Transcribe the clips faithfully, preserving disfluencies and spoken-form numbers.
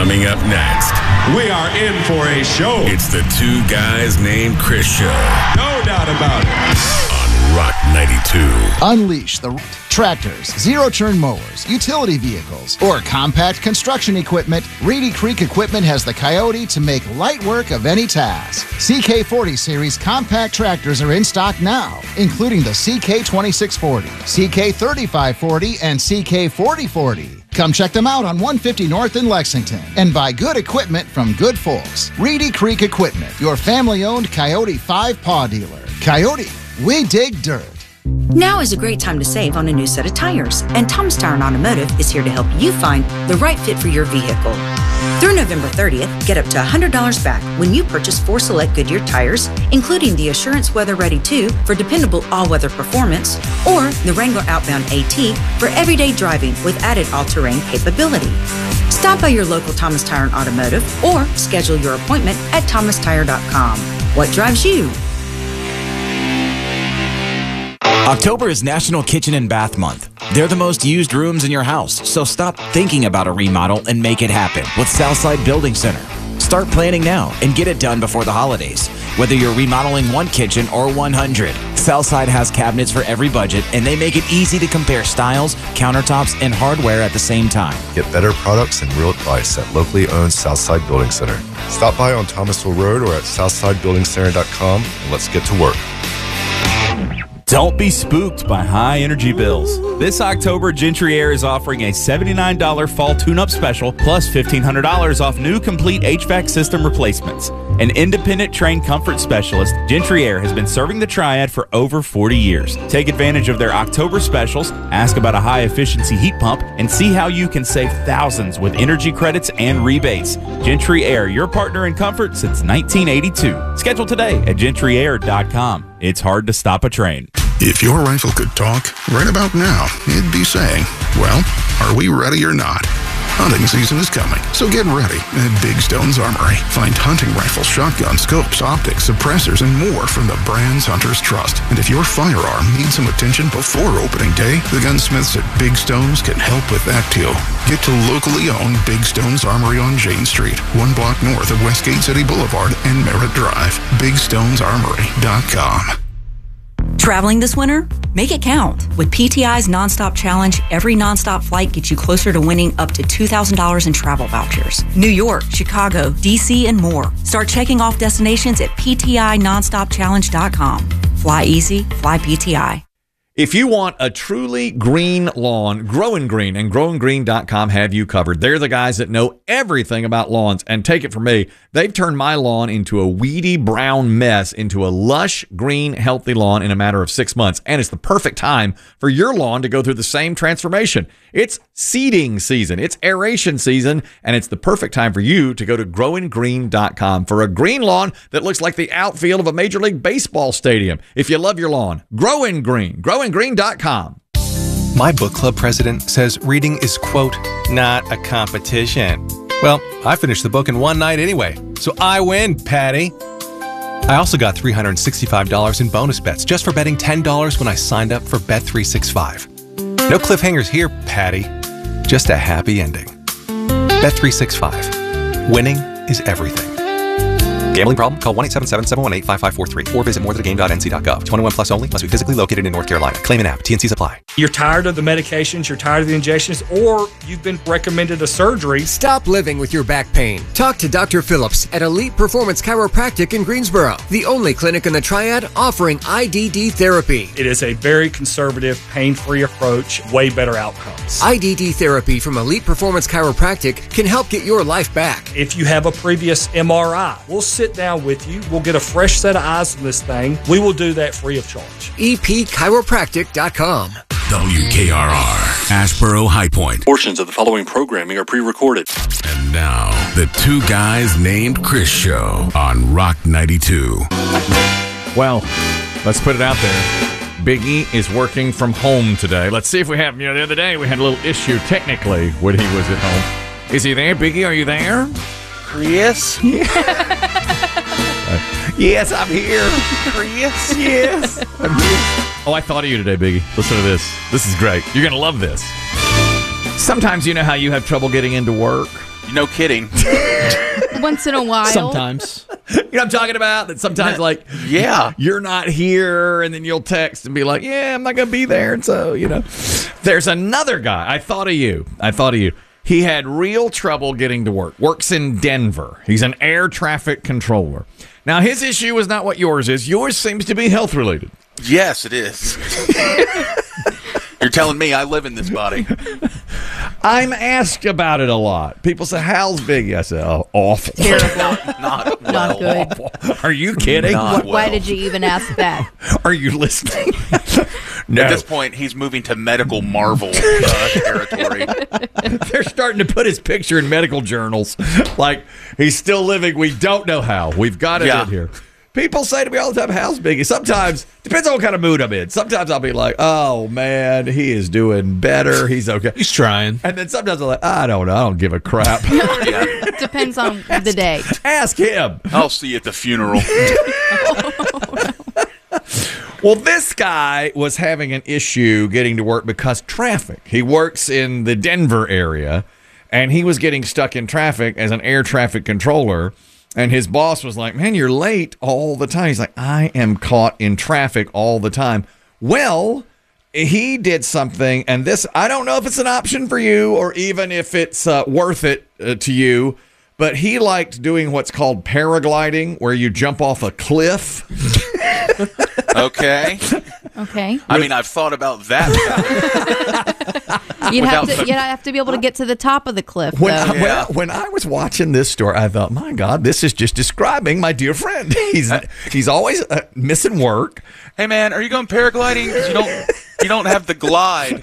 Coming up next, we are in for a show. It's the Two Guys Named Chris show. No doubt about it. On Rock ninety-two. Unleash the tractors, zero-turn mowers, utility vehicles, or compact construction equipment. Reedy Creek Equipment has the Coyote to make light work of any task. C K forty series compact tractors are in stock now, including the C K twenty-six forty, C K thirty-five forty, and C K forty forty. Come check them out on one fifty North in Lexington and buy good equipment from good folks. Reedy Creek Equipment, your family-owned Coyote five-paw dealer. Coyote, we dig dirt. Now is a great time to save on a new set of tires, and Thomas Tire and Automotive is here to help you find the right fit for your vehicle. Through November thirtieth, get up to one hundred dollars back when you purchase four select Goodyear tires, including the Assurance Weather Ready two for dependable all-weather performance, or the Wrangler Outbound AT for everyday driving with added all-terrain capability. Stop by your local Thomas Tire and Automotive or schedule your appointment at thomas tire dot com. What drives you? October is National Kitchen and Bath Month. They're the most used rooms in your house, so stop thinking about a remodel and make it happen with Southside Building Center. Start planning now and get it done before the holidays. Whether you're remodeling one kitchen or one hundred, Southside has cabinets for every budget, and they make it easy to compare styles, countertops, and hardware at the same time. Get better products and real advice at locally owned Southside Building Center. Stop by on Thomasville Road or at southside building center dot com and let's get to work. Don't be spooked by high energy bills. This October, Gentry Air is offering a seventy-nine dollars fall tune-up special plus fifteen hundred dollars off new complete H V A C system replacements. An independent trained comfort specialist, Gentry Air has been serving the Triad for over forty years. Take advantage of their October specials, ask about a high-efficiency heat pump, and see how you can save thousands with energy credits and rebates. Gentry Air, your partner in comfort since nineteen eighty-two. Schedule today at gentry air dot com. It's hard to stop a train. If your rifle could talk, right about now, it'd be saying, well, are we ready or not? Hunting season is coming, so get ready at Big Stone's Armory. Find hunting rifles, shotguns, scopes, optics, suppressors, and more from the brands hunters trust. And if your firearm needs some attention before opening day, the gunsmiths at Big Stone's can help with that too. Get to locally owned Big Stone's Armory on Jane Street, one block north of Westgate City Boulevard and Merritt Drive. big stones armory dot com. Traveling this winter? Make it count. With P T I's Nonstop Challenge, every nonstop flight gets you closer to winning up to two thousand dollars in travel vouchers. New York, Chicago, D C, and more. Start checking off destinations at p t i nonstop challenge dot com. Fly easy, fly P T I. If you want a truly green lawn, Growing Green and growing green dot com have you covered. They're the guys that know everything about lawns, and take it from me, they've turned my lawn into a weedy brown mess into a lush, green, healthy lawn in a matter of six months. And it's the perfect time for your lawn to go through the same transformation. It's seeding season, it's aeration season, and it's the perfect time for you to go to growing green dot com for a green lawn that looks like the outfield of a Major League Baseball stadium. If you love your lawn, Growing Green, growing green dot com. My book club president says reading is, quote, not a competition. Well, I finished the book in one night anyway, so I win, Patty. I also got three hundred sixty-five dollars in bonus bets just for betting ten dollars when I signed up for Bet three sixty-five. No cliffhangers here, Patty. Just a happy ending. Bet three sixty-five. Winning is everything. Gambling problem? Call one eight seven seven, seven one eight, five five four three or visit more than a game dot n c dot gov. twenty-one plus only. Must be physically located in North Carolina. Claim an app. T N Cs apply. You're tired of the medications, you're tired of the injections, or you've been recommended a surgery. Stop living with your back pain. Talk to Doctor Phillips at Elite Performance Chiropractic in Greensboro, the only clinic in the Triad offering I D D therapy. It is a very conservative, pain-free approach, way better outcomes. I D D therapy from Elite Performance Chiropractic can help get your life back. If you have a previous M R I, we'll sit down with you, we'll get a fresh set of eyes on this thing. We will do that free of charge. e p chiropractic dot com. W K R R, Asheboro High Point. Portions of the following programming are pre-recorded. And now, the Two Guys Named Chris show on Rock ninety-two. Well, let's put it out there. Big E is working from home today. Let's see if we have, you know, the other day we had a little issue technically when he was at home. Is he there? Big E, are you there? Chris? Uh, yes, I'm here. Chris? Yes. I'm here. Oh, I thought of you today, Biggie. Listen to this. This is great. You're going to love this. Sometimes you know how you have trouble getting into work? No kidding. Once in a while. Sometimes. You know what I'm talking about? That sometimes, like, yeah, you're not here, and then you'll text and be like, yeah, I'm not going to be there. And so, you know, there's another guy. I thought of you. I thought of you. He had real trouble getting to work. Works in Denver. He's an air traffic controller. Now, his issue is not what yours is. Yours seems to be health related. Yes, it is. You're telling me I live in this body. I'm asked about it a lot. People say, how's Biggie? I say, oh, awful. Terrible. not, not, well. Not good. Awful. Are you kidding? Why, well. why did you even ask that? Are you listening? No. At this point, he's moving to medical Marvel uh, territory. They're starting to put his picture in medical journals. Like, he's still living. We don't know how. We've got it yeah. in here. People say to me all the time, how's Biggie? Sometimes, depends on what kind of mood I'm in. Sometimes I'll be like, oh, man, he is doing better. He's okay. He's trying. And then sometimes I'm like, I don't know. I don't give a crap. It depends on the day. Ask him. I'll see you at the funeral. Well, this guy was having an issue getting to work because traffic. He works in the Denver area, and he was getting stuck in traffic as an air traffic controller. And his boss was like, man, you're late all the time. He's like, I am caught in traffic all the time. Well, he did something, and this, I don't know if it's an option for you or even if it's uh, worth it uh, to you, but he liked doing what's called paragliding, where you jump off a cliff. Okay. Okay. I mean, I've thought about that. You'd have, to, you'd have to be able to get to the top of the cliff, When, though. I, when, I, when I was watching this story, I thought, my God, this is just describing my dear friend. He's he's always uh, missing work. Hey, man, are you going paragliding? 'Cause you don't you don't have the glide.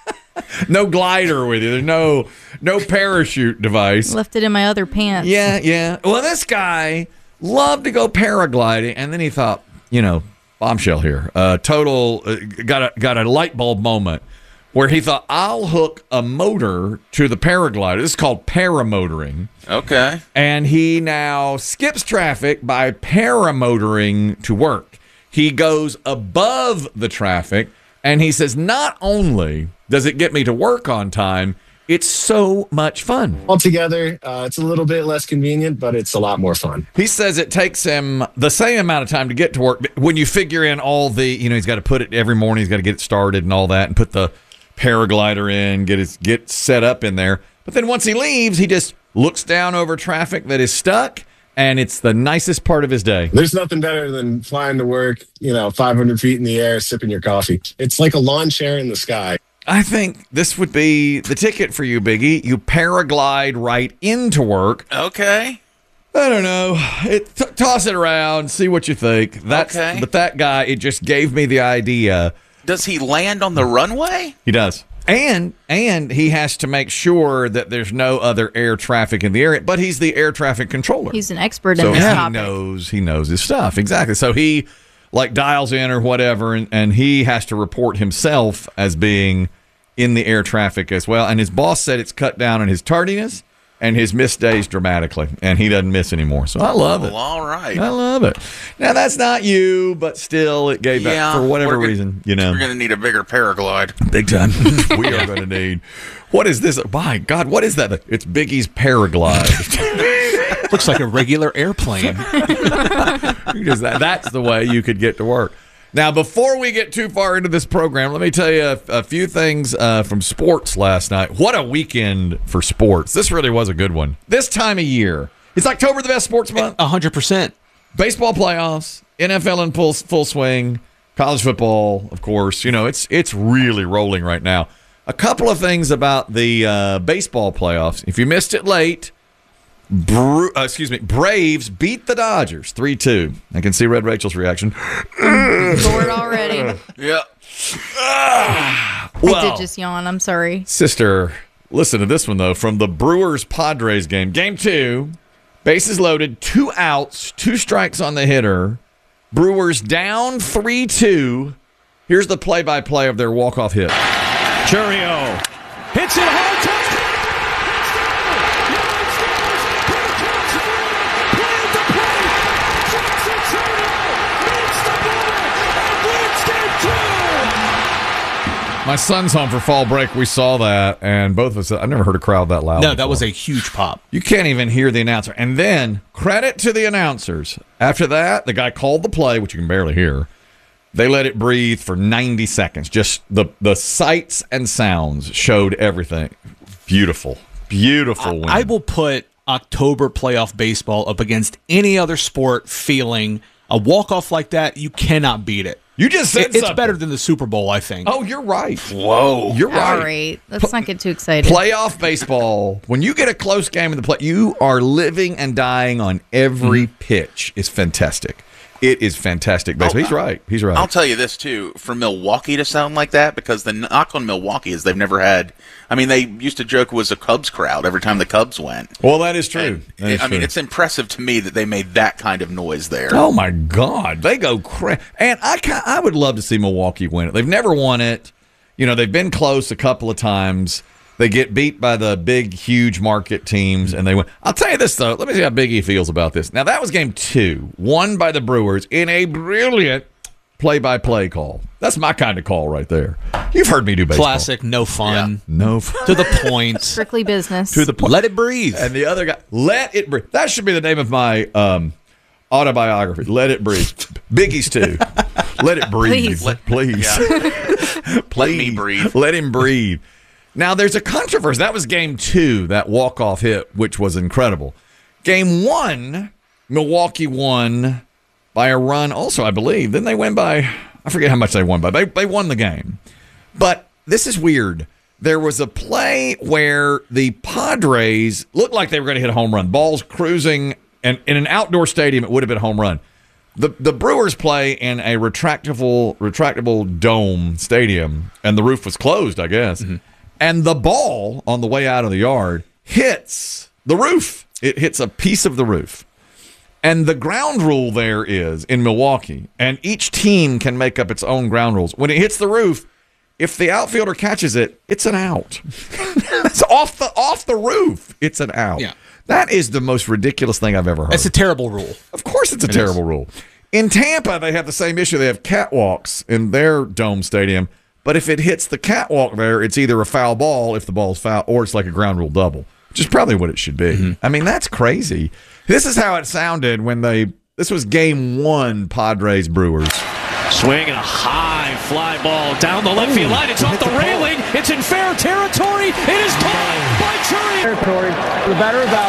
No glider with you. There's no no parachute device. Left it in my other pants. Yeah, yeah. Well, this guy loved to go paragliding, and then he thought, you know, bombshell here. Uh, total uh, got a got a light bulb moment where he thought, I'll hook a motor to the paraglider. This is called paramotoring. Okay. And he now skips traffic by paramotoring to work. He goes above the traffic, and he says, not only does it get me to work on time, it's so much fun. Altogether, uh, it's a little bit less convenient, but it's a lot more fun. He says it takes him the same amount of time to get to work. But when you figure in all the, you know, he's got to put it every morning, he's got to get it started and all that, and put the paraglider in, get it get set up in there. But then once he leaves, he just looks down over traffic that is stuck, and it's the nicest part of his day. There's nothing better than flying to work, you know, five hundred feet in the air, sipping your coffee. It's like a lawn chair in the sky. I think this would be the ticket for you, Biggie. You paraglide right into work. Okay. I don't know. It, t- toss it around, see what you think. That's, okay. But that guy, it just gave me the idea. Does he land on the runway? He does. And and he has to make sure that there's no other air traffic in the area, but he's the air traffic controller. He's an expert so in this he topic. knows he knows his stuff. Exactly. So he like dials in or whatever, and, and he has to report himself as being in the air traffic as well. And his boss said it's cut down on his tardiness and his missed days dramatically, and he doesn't miss anymore. So I love it. Well, all right. I love it. Now, that's not you, but still, it gave yeah, back for whatever gonna, reason, you know. We're going to need a bigger paraglide. Big time. We are going to need. What is this? My God, what is that? It's Biggie's paraglide. Looks like a regular airplane. Because that, that's the way you could get to work. Now, before we get too far into this program, let me tell you a, a few things uh, from sports last night. What a weekend for sports. This really was a good one. This time of year, is October the best sports month? one hundred percent. Baseball playoffs, N F L in full, full swing, college football, of course. You know, it's it's really rolling right now. A couple of things about the uh, baseball playoffs. If you missed it late, Bru- uh, excuse me, Braves beat the Dodgers three two. I can see Red Rachel's reaction. Bored already. Yeah. I Well, did just yawn. I'm sorry. Sister, listen to this one, though. From the Brewers-Padres game. Game two, bases loaded, two outs, two strikes on the hitter. Brewers down three two. Here's the play-by-play of their walk-off hit. Churio hits it hard. Touchdown. my son's home for fall break. We saw that, and both of us, I've never heard a crowd that loud. No, before. that was a huge pop. You can't even hear the announcer. And then, credit to the announcers. After that, the guy called the play, which you can barely hear. They let it breathe for ninety seconds. Just the, the sights and sounds showed everything. Beautiful. Beautiful win. I will put October playoff baseball up against any other sport feeling a walk-off like that. You cannot beat it. You just said it, It's something. better than the Super Bowl, I think. Oh, you're right. Whoa. You're right. All right. Let's not get too excited. Playoff baseball, when you get a close game in the play, you are living and dying on every Mm-hmm. pitch. It's fantastic. It is fantastic baseball. Oh, He's right. He's right. I'll tell you this, too, for Milwaukee to sound like that, because the knock on Milwaukee is they've never had, I mean, they used to joke it was a Cubs crowd every time the Cubs went. Well, that is true. That is I mean, true. it's impressive to me that they made that kind of noise there. Oh, my God. They go crazy. And I, ki- I would love to see Milwaukee win it. They've never won it. You know, they've been close a couple of times. They get beat by the big, huge market teams, and they win. I'll tell you this, though. Let me see how Big E feels about this. Now, that was game two, won by the Brewers in a brilliant play-by-play call. That's my kind of call right there. You've heard me do baseball. Classic, no fun. No fun. To the point. Strictly business. To the point. Let it breathe. And the other guy, let it breathe. That should be the name of my um, autobiography. Let it breathe. Biggie's too. Let it breathe. Please. Let, please. Yeah. Please. Let me breathe. Let him breathe. Now, there's a controversy. That was game two, that walk-off hit, which was incredible. Game one, Milwaukee won by a run also, I believe. Then they win by, I forget how much they won by. They, they won the game. But this is weird. There was a play where the Padres looked like they were going to hit a home run. Balls cruising, and in an outdoor stadium, it would have been a home run. The the Brewers play in a retractable retractable dome stadium, and the roof was closed, I guess. Mm-hmm. And the ball on the way out of the yard hits the roof. It hits a piece of the roof. And the ground rule there is in Milwaukee, and each team can make up its own ground rules. When it hits the roof, if the outfielder catches it, it's an out. It's off the off the roof. It's an out. Yeah. That is the most ridiculous thing I've ever heard. It's a terrible rule. Of course it's a It terrible is. rule. In Tampa, they have the same issue. They have catwalks in their dome stadium. But if it hits the catwalk there, it's either a foul ball if the ball's foul, or it's like a ground rule double, which is probably what it should be. Mm-hmm. I mean, that's crazy. This is how it sounded when they, this was game one, Padres Brewers. Swing and a high fly ball down the left field line. It's off the railing. It's in fair territory. It is caught by Churi. Territory. The batter is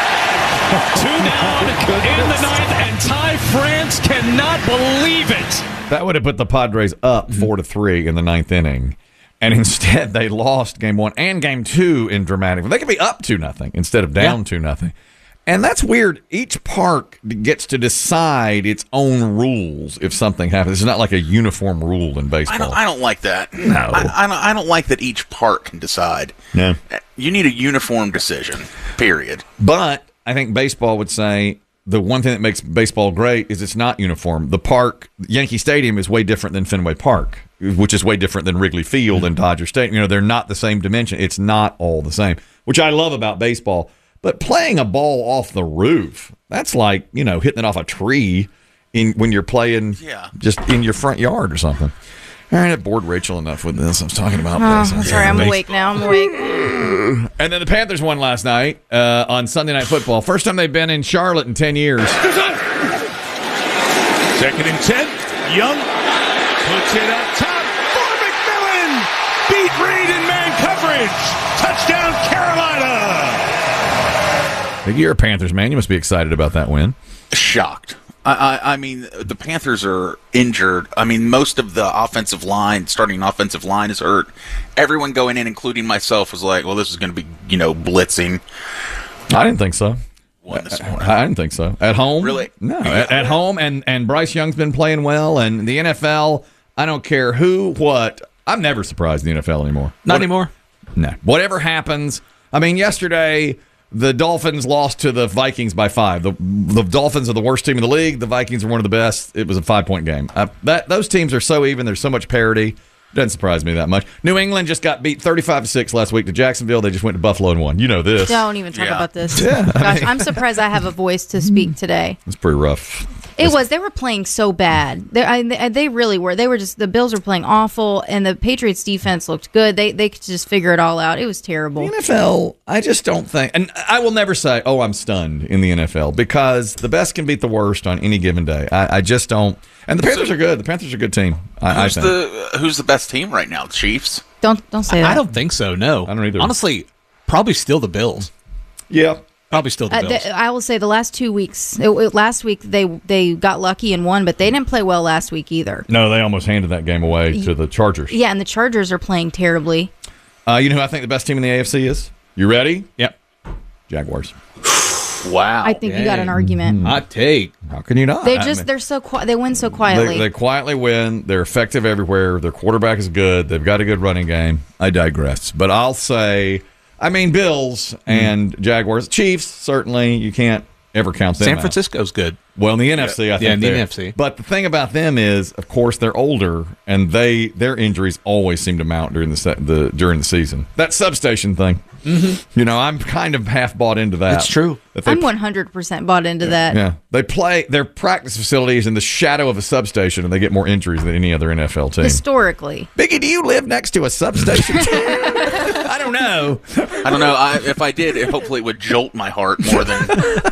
out. Two down in the ninth, and Ty France cannot believe it. That would have put the Padres up four to three in the ninth inning, and instead they lost game one and game two in dramatic. They could be up two nothing instead of down two nothing, and that's weird. Each park gets to decide its own rules if something happens. It's not like a uniform rule in baseball. I don't, I don't like that. No. I, I, don't, I don't like that each park can decide. No. You need a uniform decision, period. But I think baseball would say the one thing that makes baseball great is it's not uniform. The park, Yankee Stadium, is way different than Fenway Park, which is way different than Wrigley Field and Dodger Stadium. You know, they're not the same dimension. It's not all the same, which I love about baseball. But playing a ball off the roof, that's like, you know, hitting it off a tree in when you're playing yeah. just in your front yard or something. All right, I bored Rachel enough with this. I was talking about Oh, baseball. I'm sorry. I'm Base- awake now. I'm awake. And then the Panthers won last night uh, on Sunday Night Football. First time they've been in Charlotte in ten years. Second and ten. Young puts it up top for McMillan. Beat Reed in man coverage. Touchdown, Carolina. I think you're a Panthers man. You must be excited about that win. Shocked. I, I, I mean, the Panthers are injured. I mean, most of the offensive line, starting offensive line, is hurt. Everyone going in, including myself, was like, well, this is going to be, you know, blitzing. I didn't think so. One this I, morning. I didn't think so. At home? Really? No. At, at home, and, and Bryce Young's been playing well, and the N F L, I don't care who, what. I'm never surprised in the N F L anymore. Not what, anymore. No. Whatever happens. I mean, yesterday, the Dolphins lost to the Vikings by five. The, the Dolphins are the worst team in the league. The Vikings are one of the best. It was a five-point game. Uh, that Those teams are so even. There's so much parity. Doesn't surprise me that much. New England just got beat thirty-five to six last week to Jacksonville. They just went to Buffalo and won. You know this. Don't even talk Yeah. about this. Yeah, I Gosh, mean- I'm surprised I have a voice to speak today. It's pretty rough. It was. They were playing so bad. They, I, they really were. They were just the Bills were playing awful, and the Patriots defense looked good. They they could just figure it all out. It was terrible. The N F L, I just don't think, and I will never say, "Oh, I'm stunned" in the N F L because the best can beat the worst on any given day. I, I just don't. And the Panthers So- are good. The Panthers are a good team. I, I Who's think. the Who's the best team right now? The Chiefs. Don't don't say I that. don't think so. No, I don't either. Honestly, probably still the Bills. Yeah, probably still the Uh, Bills. th- I will say the last two weeks. It, it- last week they they got lucky and won, but they didn't play well last week either. No, they almost handed that game away to the Chargers. Yeah, and the Chargers are playing terribly. Uh, you know who I think the best team in the A F C is? You ready? Yep. Jaguars. Wow. I think you got an argument. Hot take. How can you not? They I just mean- they're so qui- they win so quietly. They, they quietly win. They're effective everywhere. Their quarterback is good. They've got a good running game. I digress. But I'll say, I mean, Bills and Jaguars. Chiefs, certainly. You can't ever count them San out. Francisco's good. Well, in the N F C, I Yeah, think in the they're- N F C. But the thing about them is, of course, they're older, and they their injuries always seem to mount during the se- the during the season. That substation thing, Mm-hmm. you know, I'm kind of half bought into that. It's true. That they I'm one hundred percent bought into that. yeah, they play their practice facilities in the shadow of a substation, and they get more injuries than any other N F L team. Historically, Biggie, do you live next to a substation? I don't know. I don't know. I, if I did, it, hopefully it would jolt my heart more than.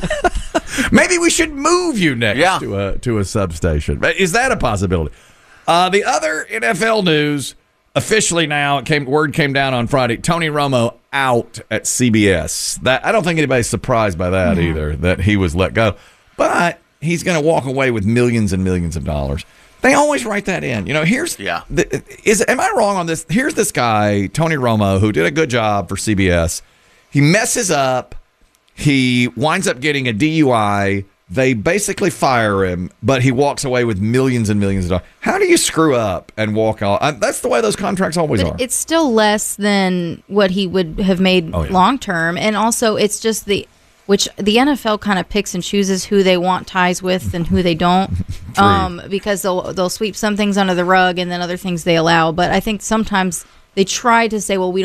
Maybe we should move you next Yeah. to a to a substation. Is that a possibility? Uh, the other N F L news officially now it came word came down on Friday. Tony Romo out at C B S. That I don't think anybody's surprised by that either. That he was let go, but he's going to walk away with millions and millions of dollars. They always write that in. You know, here's Yeah. the, is am I wrong on this? Here's this guy Tony Romo who did a good job for C B S. He messes up. He winds up getting a D U I. They basically fire him, but he walks away with millions and millions of dollars. How do you screw up and walk out? Uh, That's the way those contracts always but are. it's still less than what he would have made Oh, yeah. long term, and also it's just the which the N F L kind of picks and chooses who they want ties with and who they don't, um, because they'll they'll sweep some things under the rug and then other things they allow. But I think sometimes they try to say, well, we don't.